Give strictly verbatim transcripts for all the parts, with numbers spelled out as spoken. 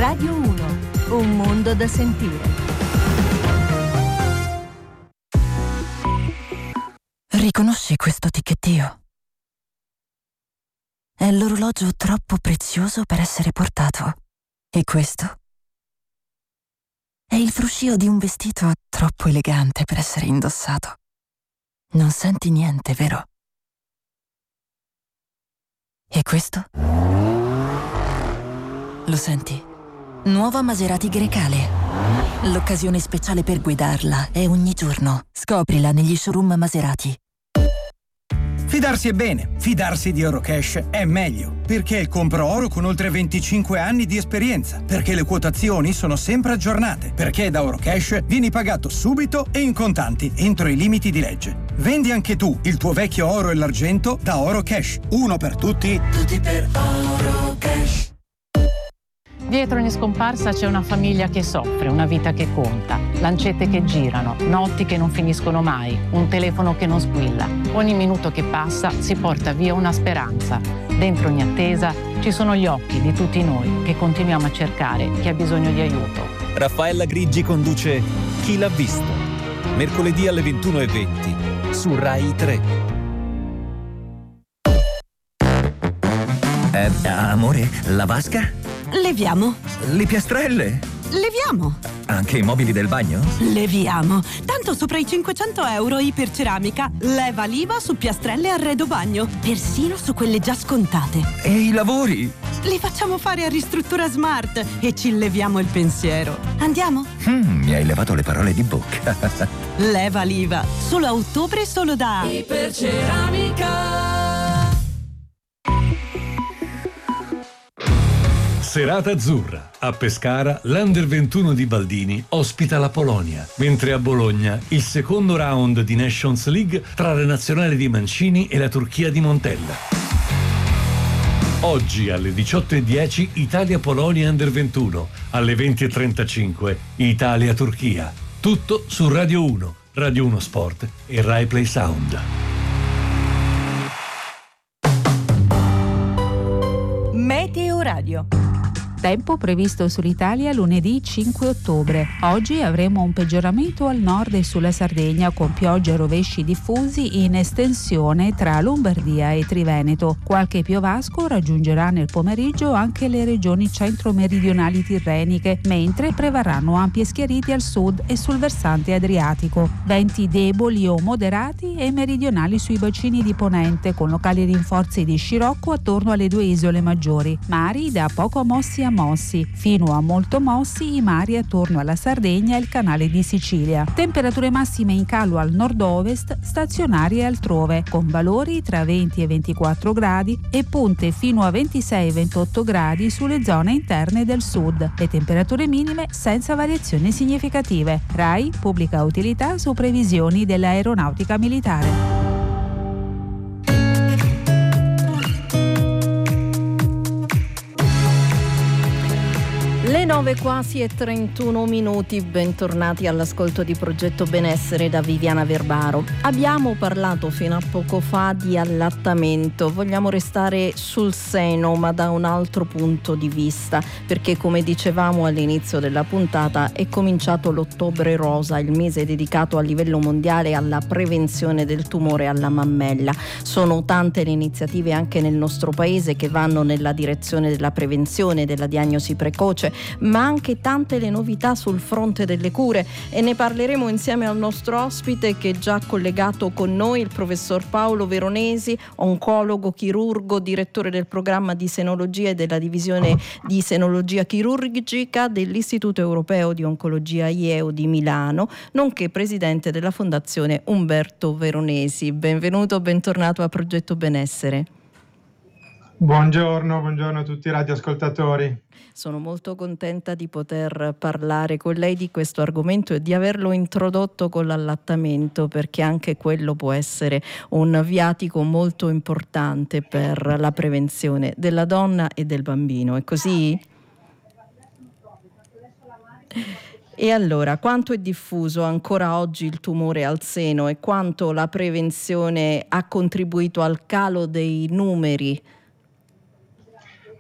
Radio uno, un mondo da sentire. Riconosci questo ticchettio? È l'orologio troppo prezioso per essere portato. E questo? È il fruscio di un vestito troppo elegante per essere indossato. Non senti niente, vero? E questo? Lo senti? Nuova Maserati Grecale. L'occasione speciale per guidarla è ogni giorno. Scoprila negli showroom Maserati. Fidarsi è bene, fidarsi di Eurocash è meglio, perché è il compro oro con oltre venticinque anni di esperienza, perché le quotazioni sono sempre aggiornate, perché da Eurocash vieni pagato subito e in contanti entro i limiti di legge. Vendi anche tu il tuo vecchio oro e l'argento da Eurocash. Uno per tutti, tutti per Eurocash. Dietro ogni scomparsa c'è una famiglia che soffre, una vita che conta, lancette che girano, notti che non finiscono mai, un telefono che non squilla. Ogni minuto che passa si porta via una speranza. Dentro ogni attesa ci sono gli occhi di tutti noi che continuiamo a cercare chi ha bisogno di aiuto. Raffaella Griggi conduce Chi l'ha visto? Mercoledì alle ventuno e venti su Rai tre. Eh, amore, la vasca? Leviamo. Le piastrelle? Leviamo. Anche i mobili del bagno? Leviamo. Tanto sopra i cinquecento euro Iperceramica. Leva l'I V A su piastrelle e arredo bagno. Persino su quelle già scontate. E i lavori? Li facciamo fare a Ristruttura Smart e ci leviamo il pensiero. Andiamo? Mm, mi hai levato le parole di bocca. Leva l'I V A. Solo a ottobre, solo da Iperceramica. Serata azzurra. A Pescara, l'Under ventuno di Baldini ospita la Polonia, mentre a Bologna il secondo round di Nations League tra la nazionale di Mancini e la Turchia di Montella. Oggi alle diciotto e dieci Italia-Polonia Under ventuno, alle venti e trentacinque Italia-Turchia. Tutto su Radio uno, Radio uno Sport e Rai Play Sound. Meteo Radio. Tempo previsto sull'Italia lunedì cinque ottobre. Oggi avremo un peggioramento al nord e sulla Sardegna con piogge e rovesci diffusi in estensione tra Lombardia e Triveneto. Qualche piovasco raggiungerà nel pomeriggio anche le regioni centro-meridionali tirreniche, mentre prevarranno ampi schiariti al sud e sul versante adriatico. Venti deboli o moderati e meridionali sui bacini di ponente, con locali rinforzi di scirocco attorno alle due isole maggiori. Mari da poco mossi a mossi, fino a molto mossi i mari attorno alla Sardegna e il canale di Sicilia. Temperature massime in calo al nord-ovest, stazionarie altrove, con valori tra venti e ventiquattro gradi e punte fino a ventisei ventotto gradi sulle zone interne del sud. Le temperature minime senza variazioni significative. Rai pubblica utilità su previsioni dell'aeronautica militare. Le nove quasi e trentuno minuti, bentornati all'ascolto di Progetto Benessere da Viviana Verbaro. Abbiamo parlato fino a poco fa di allattamento, vogliamo restare sul seno ma da un altro punto di vista, perché come dicevamo all'inizio della puntata è cominciato l'ottobre rosa, il mese dedicato a livello mondiale alla prevenzione del tumore alla mammella. Sono tante le iniziative anche nel nostro paese che vanno nella direzione della prevenzione, della diagnosi precoce, ma anche tante le novità sul fronte delle cure, e ne parleremo insieme al nostro ospite che è già collegato con noi, il professor Paolo Veronesi, oncologo chirurgo, direttore del programma di senologia e della divisione di senologia chirurgica dell'Istituto Europeo di Oncologia I E O di Milano, nonché presidente della Fondazione Umberto Veronesi. Benvenuto, bentornato a Progetto Benessere. Buongiorno, buongiorno a tutti i radioascoltatori. Sono molto contenta di poter parlare con lei di questo argomento e di averlo introdotto con l'allattamento, perché anche quello può essere un viatico molto importante per la prevenzione della donna e del bambino. È così? E allora, quanto è diffuso ancora oggi il tumore al seno e quanto la prevenzione ha contribuito al calo dei numeri?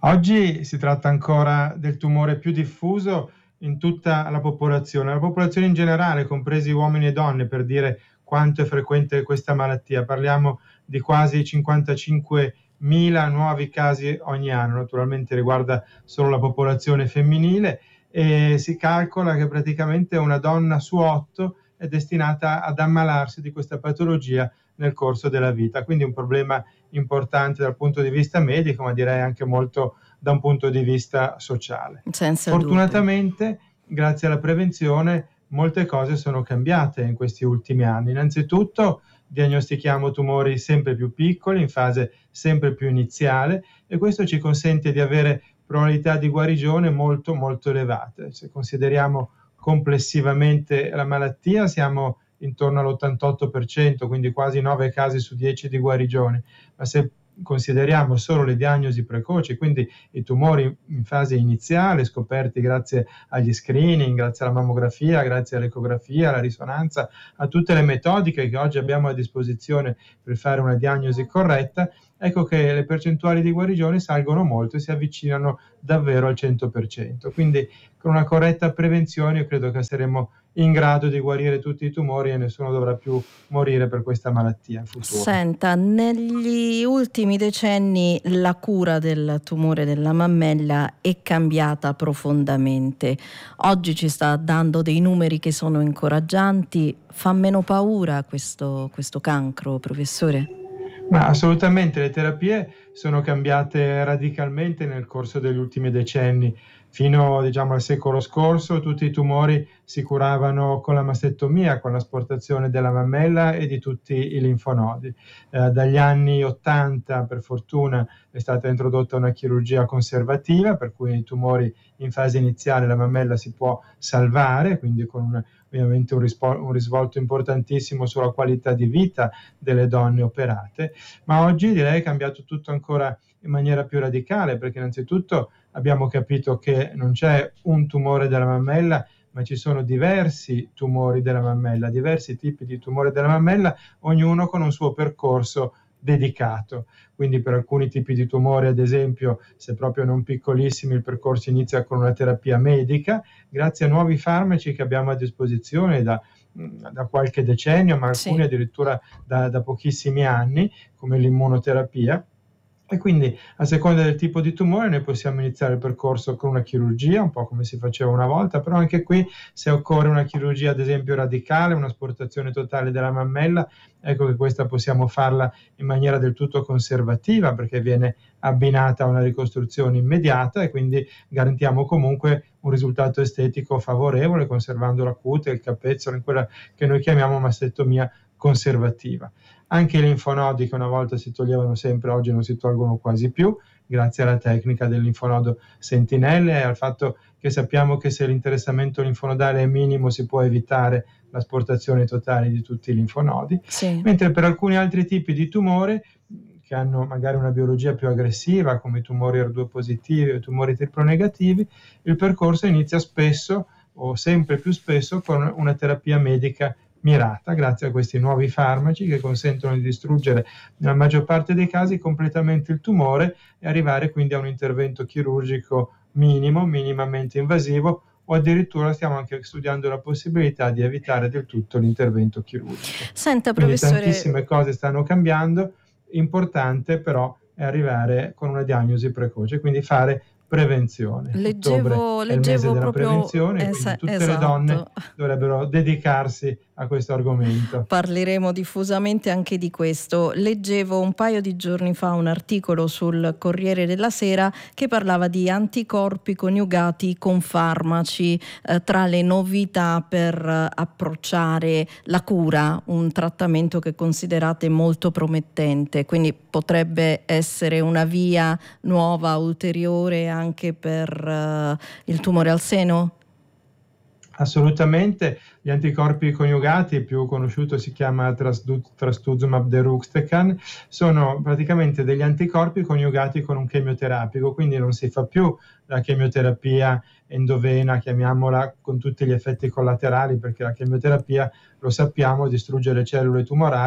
Oggi si tratta ancora del tumore più diffuso in tutta la popolazione, la popolazione in generale, compresi uomini e donne, per dire quanto è frequente questa malattia. Parliamo di quasi cinquantacinquemila nuovi casi ogni anno, naturalmente riguarda solo la popolazione femminile, e si calcola che praticamente una donna su otto è destinata ad ammalarsi di questa patologia nel corso della vita, quindi un problema importante dal punto di vista medico, ma direi anche molto da un punto di vista sociale. Senza Fortunatamente, dubbio. grazie alla prevenzione, molte cose sono cambiate in questi ultimi anni. Innanzitutto diagnostichiamo tumori sempre più piccoli, in fase sempre più iniziale, e questo ci consente di avere probabilità di guarigione molto molto elevate. Se consideriamo complessivamente la malattia, siamo intorno all'ottantotto per cento, quindi quasi nove casi su dieci di guarigione, ma se consideriamo solo le diagnosi precoci, quindi i tumori in fase iniziale scoperti grazie agli screening, grazie alla mammografia, grazie all'ecografia, alla risonanza, a tutte le metodiche che oggi abbiamo a disposizione per fare una diagnosi corretta, ecco che le percentuali di guarigione salgono molto e si avvicinano davvero al cento per cento. Quindi con una corretta prevenzione io credo che saremo in grado di guarire tutti i tumori e nessuno dovrà più morire per questa malattia in futuro. Senta, negli ultimi decenni la cura del tumore della mammella è cambiata profondamente. Oggi ci sta dando dei numeri che sono incoraggianti. Fa meno paura questo, questo cancro, professore? Ma assolutamente, le terapie sono cambiate radicalmente nel corso degli ultimi decenni. Fino, diciamo, al secolo scorso tutti i tumori si curavano con la mastettomia, con l'asportazione della mammella e di tutti i linfonodi. Eh, dagli anni ottanta, per fortuna, è stata introdotta una chirurgia conservativa, per cui i tumori in fase iniziale la mammella si può salvare, quindi con un, ovviamente un, rispo- un risvolto importantissimo sulla qualità di vita delle donne operate. Ma oggi direi è cambiato tutto ancora in maniera più radicale, perché innanzitutto abbiamo capito che non c'è un tumore della mammella, ma ci sono diversi tumori della mammella, diversi tipi di tumore della mammella, ognuno con un suo percorso dedicato. Quindi per alcuni tipi di tumori, ad esempio, se proprio non piccolissimi, il percorso inizia con una terapia medica, grazie a nuovi farmaci che abbiamo a disposizione da, da qualche decennio, ma alcuni sì. addirittura da, da pochissimi anni, come l'immunoterapia. E quindi a seconda del tipo di tumore noi possiamo iniziare il percorso con una chirurgia, un po' come si faceva una volta, però anche qui se occorre una chirurgia ad esempio radicale, un'asportazione totale della mammella, ecco che questa possiamo farla in maniera del tutto conservativa, perché viene abbinata a una ricostruzione immediata e quindi garantiamo comunque un risultato estetico favorevole, conservando la cute, il capezzolo, in quella che noi chiamiamo mastettomia conservativa. Anche i linfonodi che una volta si toglievano sempre, oggi non si tolgono quasi più, grazie alla tecnica del linfonodo sentinelle e al fatto che sappiamo che se l'interessamento linfonodale è minimo si può evitare l'asportazione totale di tutti i linfonodi, sì. Mentre per alcuni altri tipi di tumore che hanno magari una biologia più aggressiva, come i tumori R due positivi o i tumori triplo negativi, il percorso inizia spesso o sempre più spesso con una terapia medica mirata, grazie a questi nuovi farmaci che consentono di distruggere nella maggior parte dei casi completamente il tumore e arrivare quindi a un intervento chirurgico minimo, minimamente invasivo, o addirittura stiamo anche studiando la possibilità di evitare del tutto l'intervento chirurgico. Senta, quindi professore, tantissime cose stanno cambiando, importante però è arrivare con una diagnosi precoce, quindi fare prevenzione. Leggevo, Ottobre leggevo è il mese della proprio prevenzione, es- quindi tutte esatto. le donne dovrebbero dedicarsi a questo argomento. Parleremo diffusamente anche di questo. Leggevo un paio di giorni fa un articolo sul Corriere della Sera che parlava di anticorpi coniugati con farmaci eh, tra le novità per eh, approcciare la cura, un trattamento che considerate molto promettente, quindi potrebbe essere una via nuova, ulteriore anche per uh, il tumore al seno? Assolutamente, gli anticorpi coniugati, più conosciuto si chiama trastuzumab deruxtecan, sono praticamente degli anticorpi coniugati con un chemioterapico, quindi non si fa più la chemioterapia endovena, chiamiamola, con tutti gli effetti collaterali, perché la chemioterapia, lo sappiamo, distrugge le cellule tumorali,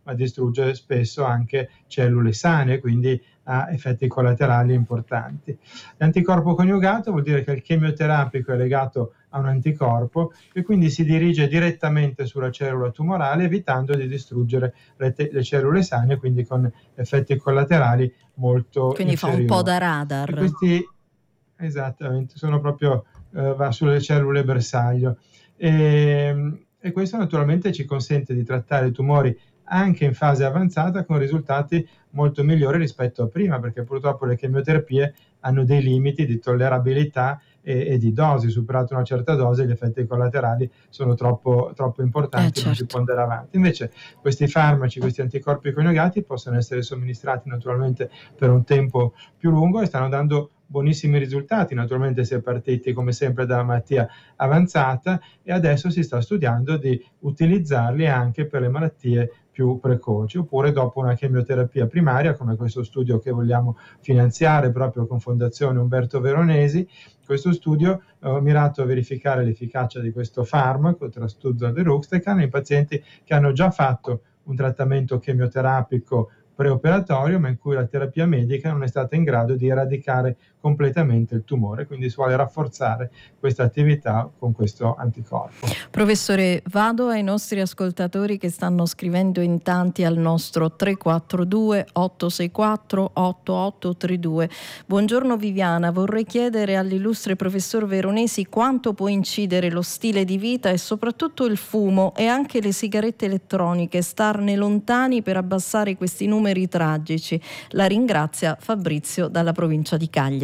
ma distrugge spesso anche cellule sane, quindi ha effetti collaterali importanti. L'anticorpo coniugato vuol dire che il chemioterapico è legato a un anticorpo e quindi si dirige direttamente sulla cellula tumorale, evitando di distruggere le, te- le cellule sane, quindi con effetti collaterali molto quindi inferiori. fa un po' da radar. E questi esattamente sono proprio eh, va sulle cellule bersaglio e, e questo naturalmente ci consente di trattare i tumori anche in fase avanzata con risultati molto migliori rispetto a prima, perché purtroppo le chemioterapie hanno dei limiti di tollerabilità e, e di dosi. Superata una certa dose, gli effetti collaterali sono troppo, troppo importanti, eh, certo. non si può andare avanti. Invece questi farmaci, questi anticorpi coniugati possono essere somministrati naturalmente per un tempo più lungo e stanno dando buonissimi risultati. Naturalmente si è partiti come sempre dalla malattia avanzata e adesso si sta studiando di utilizzarli anche per le malattie più precoci, oppure dopo una chemioterapia primaria, come questo studio che vogliamo finanziare proprio con Fondazione Umberto Veronesi. Questo studio ha mirato a verificare l'efficacia di questo farmaco, trastuzumab deruxtecan, in pazienti che hanno già fatto un trattamento chemioterapico preoperatorio, ma in cui la terapia medica non è stata in grado di eradicare completamente il tumore, quindi si vuole rafforzare questa attività con questo anticorpo. Professore, vado ai nostri ascoltatori che stanno scrivendo in tanti al nostro tre quattro due otto sei quattro otto otto tre due. Buongiorno Viviana, vorrei chiedere all'illustre professor Veronesi quanto può incidere lo stile di vita e soprattutto il fumo e anche le sigarette elettroniche, starne lontani per abbassare questi numeri tragici. La ringrazia Fabrizio dalla provincia di Cagliari.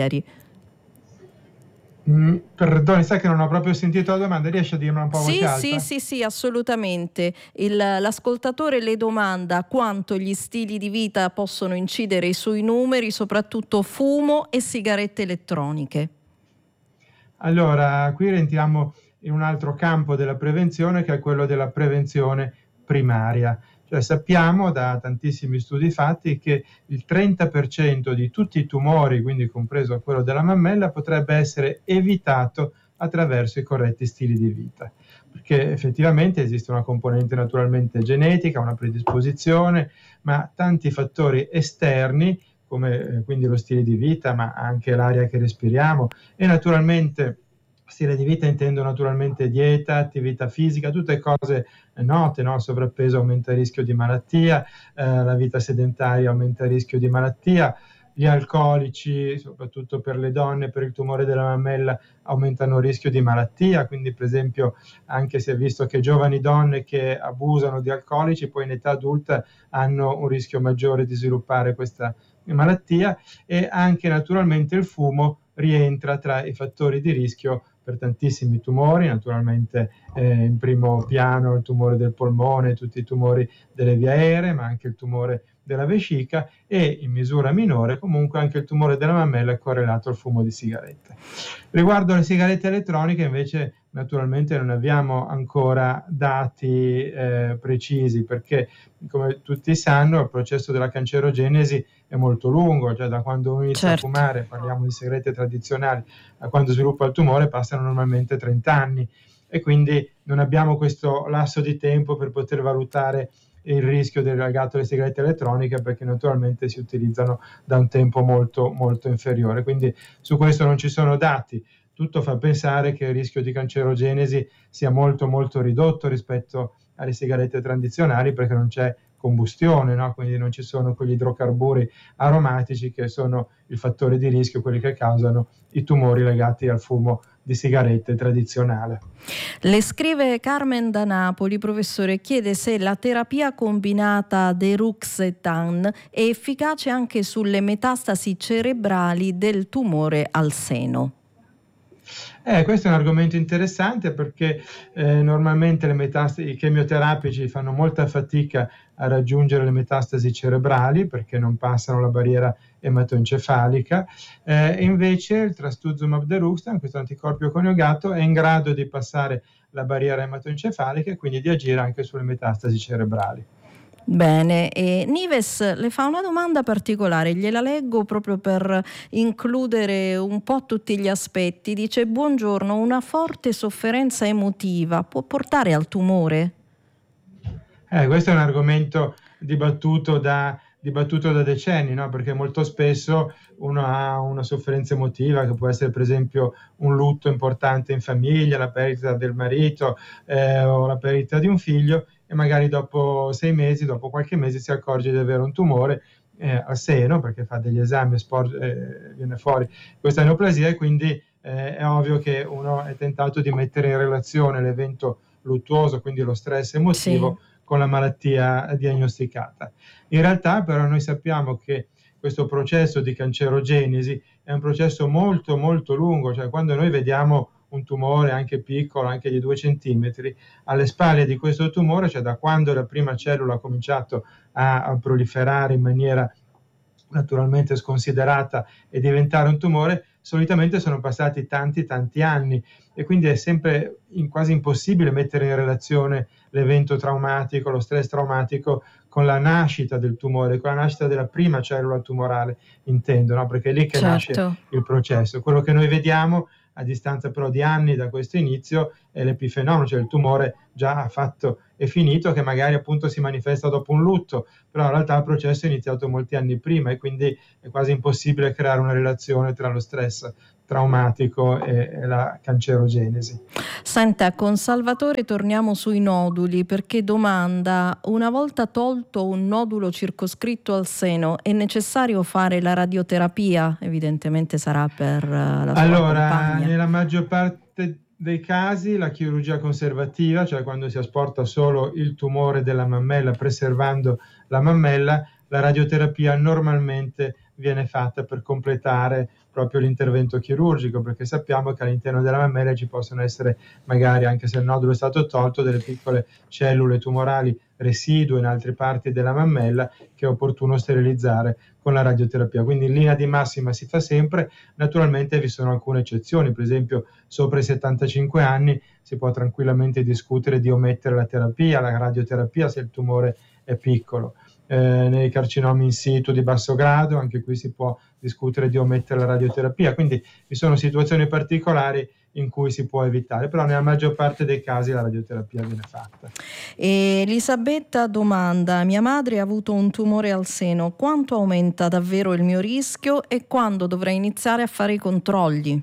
Mm, perdoni, sai che non ho proprio sentito la domanda, riesci a dirmela un po' a voce alta? Sì, sì, sì, assolutamente. Il, l'ascoltatore le domanda quanto gli stili di vita possono incidere sui numeri, soprattutto fumo e sigarette elettroniche. Allora, qui rientriamo in un altro campo della prevenzione, che è quello della prevenzione primaria. Cioè sappiamo da tantissimi studi fatti che il trenta per cento di tutti i tumori, quindi compreso quello della mammella, potrebbe essere evitato attraverso i corretti stili di vita, perché effettivamente esiste una componente naturalmente genetica, una predisposizione, ma tanti fattori esterni come eh, quindi lo stile di vita, ma anche l'aria che respiriamo e naturalmente stile di vita intendo naturalmente dieta, attività fisica, tutte cose note, no? Il sovrappeso aumenta il rischio di malattia, eh, la vita sedentaria aumenta il rischio di malattia, gli alcolici, soprattutto per le donne, per il tumore della mammella, aumentano il rischio di malattia, quindi per esempio anche si è visto che giovani donne che abusano di alcolici poi in età adulta hanno un rischio maggiore di sviluppare questa malattia e anche naturalmente il fumo rientra tra i fattori di rischio per tantissimi tumori, naturalmente eh, in primo piano il tumore del polmone, tutti i tumori delle vie aeree, ma anche il tumore della vescica e in misura minore comunque anche il tumore della mammella è correlato al fumo di sigarette. Riguardo alle sigarette elettroniche invece naturalmente non abbiamo ancora dati eh, precisi perché come tutti sanno il processo della cancerogenesi è molto lungo, cioè da quando uno inizia certo. a fumare, parliamo di sigarette tradizionali, a quando sviluppa il tumore passano normalmente trenta anni e quindi non abbiamo questo lasso di tempo per poter valutare il rischio legato alle sigarette elettroniche perché naturalmente si utilizzano da un tempo molto molto inferiore, quindi su questo non ci sono dati. Tutto fa pensare che il rischio di cancerogenesi sia molto molto ridotto rispetto alle sigarette tradizionali perché non c'è combustione, no? Quindi non ci sono quegli idrocarburi aromatici che sono il fattore di rischio, quelli che causano i tumori legati al fumo di sigarette tradizionale. Le scrive Carmen da Napoli, professore, chiede se la terapia combinata deruxtecan è efficace anche sulle metastasi cerebrali del tumore al seno. Eh, questo è un argomento interessante perché eh, normalmente le metastasi, i chemioterapici fanno molta fatica a raggiungere le metastasi cerebrali perché non passano la barriera ematoencefalica eh, e invece il trastuzumab deruxtecan, questo anticorpo coniugato, è in grado di passare la barriera ematoencefalica e quindi di agire anche sulle metastasi cerebrali. Bene, e Nives le fa una domanda particolare, gliela leggo proprio per includere un po' tutti gli aspetti. Dice: buongiorno, una forte sofferenza emotiva può portare al tumore? Eh, questo è un argomento dibattuto da, dibattuto da decenni, no? Perché molto spesso uno ha una sofferenza emotiva che può essere per esempio un lutto importante in famiglia, la perdita del marito eh, o la perdita di un figlio, e magari dopo sei mesi, dopo qualche mese si accorge di avere un tumore eh, al seno, perché fa degli esami e spor- eh, viene fuori questa neoplasia, e quindi eh, è ovvio che uno è tentato di mettere in relazione l'evento luttuoso, quindi lo stress emotivo, sì, con la malattia diagnosticata. In realtà però noi sappiamo che questo processo di cancerogenesi è un processo molto molto lungo, cioè quando noi vediamo un tumore anche piccolo, anche di due centimetri, alle spalle di questo tumore, cioè da quando la prima cellula ha cominciato a, a proliferare in maniera naturalmente sconsiderata e diventare un tumore, solitamente sono passati tanti tanti anni, e quindi è sempre in, quasi impossibile mettere in relazione l'evento traumatico, lo stress traumatico, con la nascita del tumore, con la nascita della prima cellula tumorale, intendo, no? Perché è lì che certo. nasce il processo. Quello che noi vediamo a distanza però di anni da questo inizio è l'epifenomeno, cioè il tumore già ha fatto, è finito, che magari appunto si manifesta dopo un lutto, però in realtà il processo è iniziato molti anni prima, e quindi è quasi impossibile creare una relazione tra lo stress traumatico e, e la cancerogenesi. Senta, con Salvatore torniamo sui noduli, perché domanda: una volta tolto un nodulo circoscritto al seno, è necessario fare la radioterapia? Evidentemente sarà per la sua allora, compagna. Nella maggior parte dei casi la chirurgia conservativa, cioè quando si asporta solo il tumore della mammella preservando la mammella, la radioterapia normalmente viene fatta per completare proprio l'intervento chirurgico, perché sappiamo che all'interno della mammella ci possono essere, magari anche se il nodulo è stato tolto, delle piccole cellule tumorali residue in altre parti della mammella che è opportuno sterilizzare con la radioterapia. Quindi in linea di massima si fa sempre. Naturalmente vi sono alcune eccezioni, per esempio sopra i settantacinque anni si può tranquillamente discutere di omettere la terapia, la radioterapia, se il tumore è piccolo. Eh, nei carcinomi in situ di basso grado, anche qui si può discutere di omettere la radioterapia, quindi vi sono situazioni particolari in cui si può evitare, però nella maggior parte dei casi la radioterapia viene fatta. Elisabetta domanda: mia madre ha avuto un tumore al seno, quanto aumenta davvero il mio rischio e quando dovrei iniziare a fare i controlli?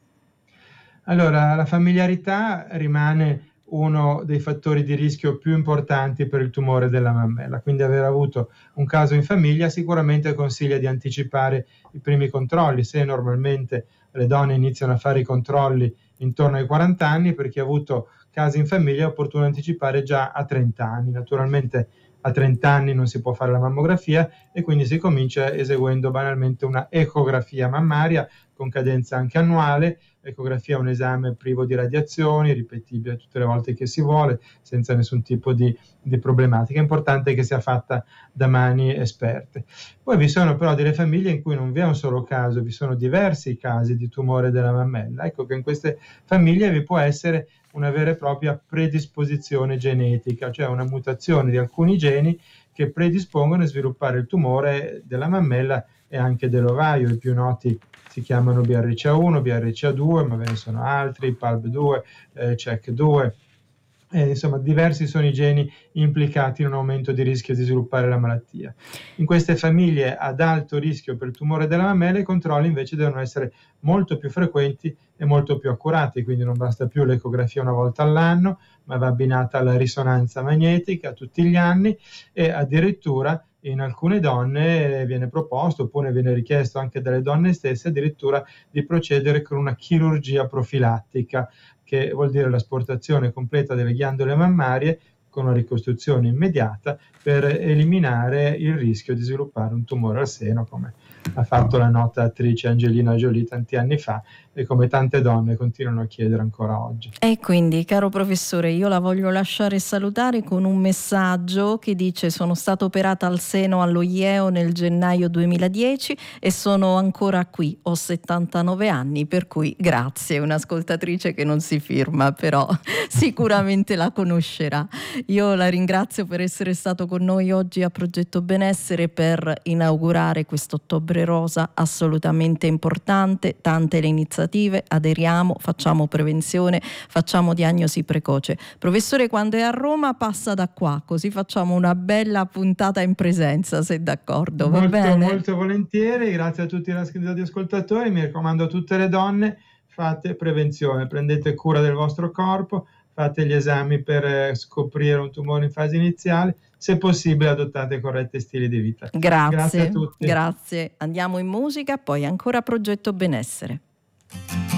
Allora, la familiarità rimane uno dei fattori di rischio più importanti per il tumore della mammella, quindi aver avuto un caso in famiglia sicuramente consiglia di anticipare i primi controlli. Se normalmente le donne iniziano a fare i controlli intorno ai quaranta anni, per chi ha avuto casi in famiglia è opportuno anticipare già a trenta anni. Naturalmente a trenta anni non si può fare la mammografia, e quindi si comincia eseguendo banalmente una ecografia mammaria con cadenza anche annuale. L'ecografia è un esame privo di radiazioni, ripetibile tutte le volte che si vuole, senza nessun tipo di, di problematica. È importante che sia fatta da mani esperte. Poi vi sono però delle famiglie in cui non vi è un solo caso, vi sono diversi casi di tumore della mammella. Ecco che in queste famiglie vi può essere una vera e propria predisposizione genetica, cioè una mutazione di alcuni geni che predispongono a sviluppare il tumore della mammella e anche dell'ovaio. I più noti si chiamano B R C A uno, B R C A due, ma ve ne sono altri, P A L B due, eh, C E C due. Eh, insomma, diversi sono i geni implicati in un aumento di rischio di sviluppare la malattia. In queste famiglie ad alto rischio per il tumore della mammella i controlli invece devono essere molto più frequenti e molto più accurati, quindi non basta più l'ecografia una volta all'anno, ma va abbinata alla risonanza magnetica tutti gli anni, e addirittura in alcune donne viene proposto, oppure viene richiesto anche dalle donne stesse, addirittura di procedere con una chirurgia profilattica, che vuol dire l'asportazione completa delle ghiandole mammarie con una ricostruzione immediata per eliminare il rischio di sviluppare un tumore al seno, come ha fatto la nota attrice Angelina Jolie tanti anni fa e come tante donne continuano a chiedere ancora oggi. E quindi, caro professore, io la voglio lasciare salutare con un messaggio che dice: sono stata operata al seno allo I E O nel gennaio duemiladieci e sono ancora qui, ho settantanove anni, per cui grazie. Un'ascoltatrice che non si firma, però sicuramente la conoscerà. Io la ringrazio per essere stato con noi oggi a Progetto Benessere per inaugurare questo ottobre febbre rosa assolutamente importante, tante le iniziative, aderiamo, facciamo prevenzione, facciamo diagnosi precoce. Professore, quando è a Roma passa da qua, così facciamo una bella puntata in presenza, se d'accordo, va molto, bene? Molto volentieri, grazie a tutti gli ascoltatori, mi raccomando a tutte le donne, fate prevenzione, prendete cura del vostro corpo, fate gli esami per scoprire un tumore in fase iniziale, se possibile adottate corretti stili di vita. Grazie, grazie a tutti. Grazie. Andiamo in musica, poi ancora Progetto Benessere.